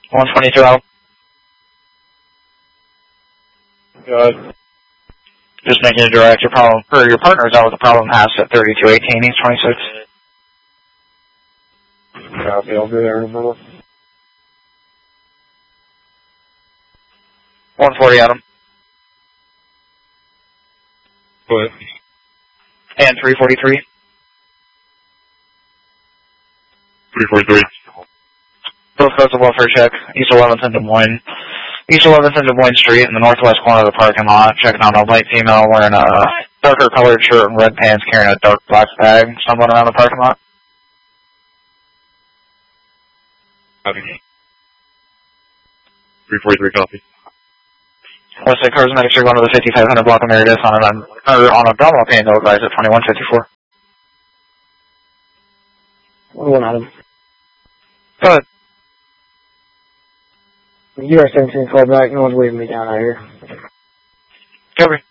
122 out. Good. Just making a direct. Your partner's out with a problem house at 3218 East 26. Copy, I'll be there in a minute. 140 Adam. Go ahead. And 343. 343. Both codes of welfare check. East 11th and Des Moines. East 11th and Des Moines Street in the northwest corner of the parking lot. Checking on a white female wearing a darker colored shirt and red pants carrying a dark black bag stumbling around the parking lot. Copy. 343 copy. Westside Cosmetics, you're going to the 5500 block of Meredith on a Belmont paying no advice at 2154. 1 Adam. Go ahead. You are 17 call back. No one's waving me down out here. Copy.